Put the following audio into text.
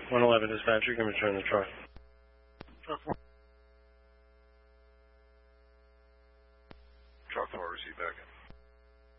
111 dispatcher, you can return the truck. Truck 4, receive back in.